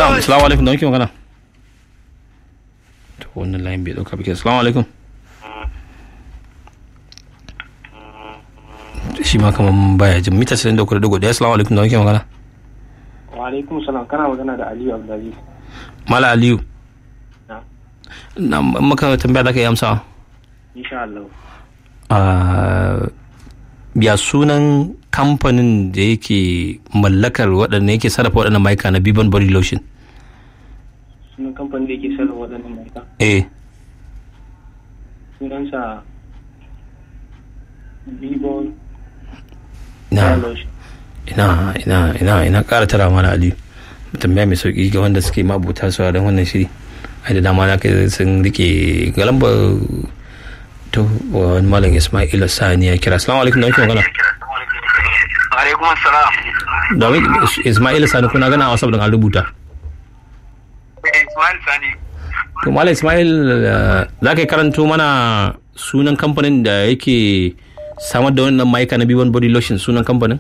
Assalamu alaikum, don ki magana. To wannan line bai dauka bike. Assalamu alaikum. Shi ma kaman baya jin mita 93.1. Assalamu alaikum, don ki magana. Wa alaikum salam, kana magana da Aliyu Abdulaziz. Mala Aliyu. Na maka tambaya zaka yi amsa. Insha Allah. Ya sunan kamfanin da yake mallakar waɗanda yake sarrafa waɗannan maika na Bibon Body Lotion? Sunan kamfanin da yake sarrafa waɗannan maika? Sunansa Bibon Lotion. Ina ƙara tara mana Aliyu. Tambaya mai sauƙi ga wanda suke mabuta su don wannan shiri. Ai da dama na kai sun rike galamba to wani malam Ismail Sani ya kira. Assalamu alaikum, da wake magana. Alaikum assalam. Da Ismail Sani kuna gana a WhatsApp din an rubuta. Ismail Sani. To malam Ismail za ka karanto mana sunan kamfanin da yake samar da wannan maika na B1 Body Lotion, sunan kamfanin?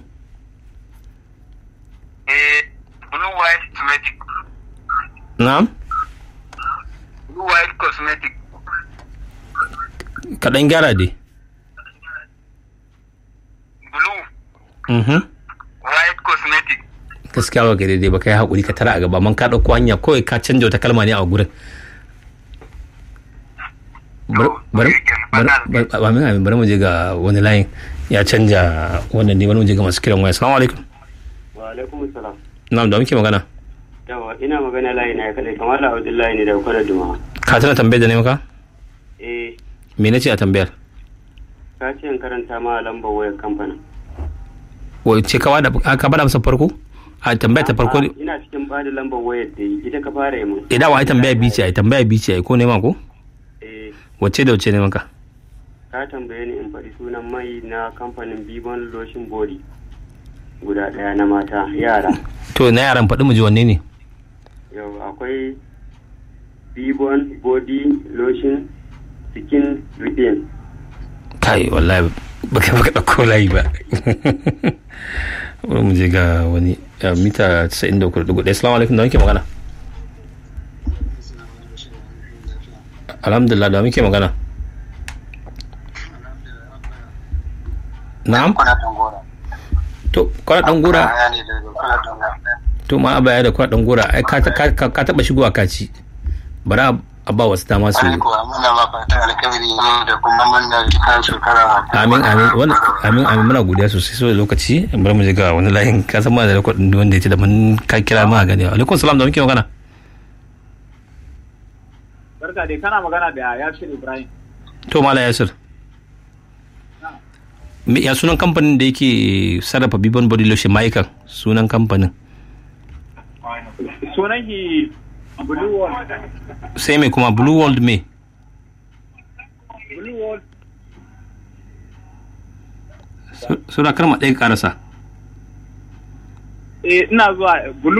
Blue White Cosmetic. Na'am? Blue White Cosmetic. Kaɗan gyara dai. Blue White Cosmetic. Gaskiya ba ka daidai ba, kai haƙuri ka tara a gaba, man ka ɗauko hanya kawai ka canja wata kalma ne a gurin. Bari mu je ga wani layin ya canja wannan ne, bari mu je ga masu kiran waya. Assalamu alaikum. Wa alaikum salam. Na'am, da muke magana. Yawa, ina magana layi na kadai kamar Abdullahi ne da Kwara Duma. Ka tana tambayar da ne maka? Me nace a tambayar? Ka ce in karanta ma lambar wayar kamfanin. Wace ka bada masa farko? A tambaya ta farko ina cikin bada lambar wayar da ita ka fara yi mun. Idan wa tambaya bici ai ko ne ma ko? Wace da wace ne maka? Ka tambaye ni in faɗi sunan mai na kamfanin Bibon Lotion Body guda ɗaya na mata yara. To na yaran faɗi mu ji wanne ne? Yau akwai Bibon Body Lotion Skin Repair. Kai wallahi baka ɗauko layi ba. Wani mu je ga wani mita 93.1. Assalamu alaikum, da muke magana. Alhamdulillah, da muke magana. Na'am? To kwana ɗan gora. To ma abaya da kwana ɗan gora ai ka taɓa shigowa ka ci. Bara a ba wasu dama su. Amin muna godiya sosai so da lokaci. Bari mu je ga wani layin ka san ma da kwadin wanda yace da mun ka kira ma gani. Alaikum salam, da muke magana. Barka dai, kana magana da Yasir Ibrahim. To mala Yasir. Ya sunan kamfanin da yake sarrafa Bibon Body Lotion ma'aikan sunan kamfanin? Sunan shi Blue World. Sai mai kuma Blue World me? Blue World. Suna karma ɗaya karasa. Ina zuwa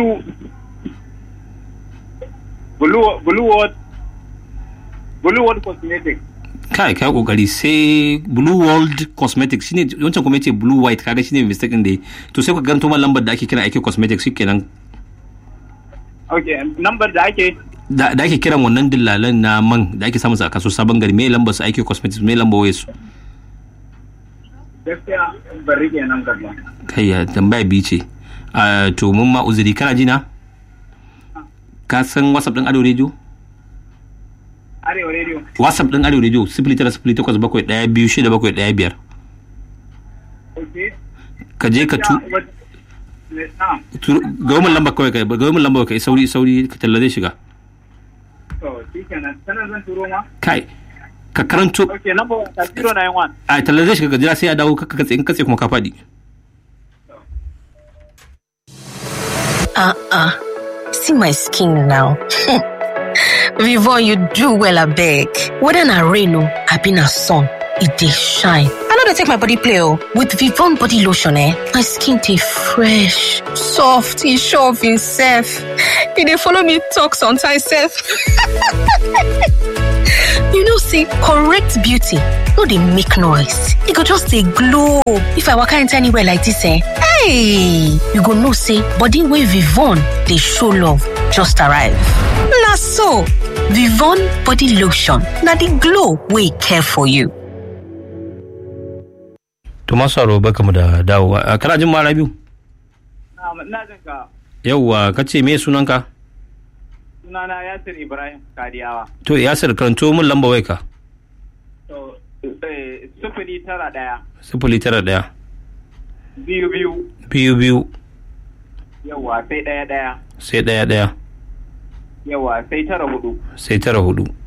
Blue World Cosmetic. Kai kokari sai Blue World Cosmetic shine wancan kuma yace Blue White, kaga shine mistake din da to sai ku ganto man lambar da ake kira ake cosmetic shikenan. Okay, lambar da ake kiran wannan dillalan na man da ake samu a kaso Sabon Gari, me lambar su ake cosmetics, me lambar waye su? Gaskiya ban rike nan gaba. Kai ya tambaya bi ce. To mun ma uzuri, kana ji na? Ka san WhatsApp din Ado Radio? Arewa Radio. WhatsApp din Arewa Radio 0908712675. Okay. Ka je ka ga mun lamba kai sauri ka tallaze shiga. To shikenan sanan zan turo ma. Kai ka karanto. Okay, number 091. Ai tallaze shiga, ka jira sai ya dawo ka katse in katse kuma ka fadi. See my skin now. Vivon, you do well, I beg. Whether na rain or happy na sun, it dey shine. I know they take my body play with Vivon Body Lotion. My skin dey fresh, soft, e sure of himself. E dey follow me talk sometimes sef. You know, say correct beauty no dey make noise. E go just dey glow. If I waka enter anywhere like this, hey, you go know say body wey Vivon dey show love just arrive. Na so, Vivon body lotion, na the glow wey care for you. To masu aro barkamu da dawowa. Kana jin mara biyu? Ina jin ka. Yauwa, kace me sunanka? Sunana Yasir Ibrahim Kadiyawa. To Yasir, karanto min lamba waika. To 091 091 22 22 yawa sai 11 sai 11 yawa sai 94 sai 94